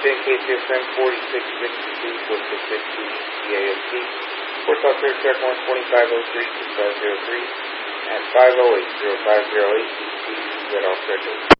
KCSM 4662-4662 CAST. Port call clear check 12503-2503 and 508-0508 DT. Set all schedule.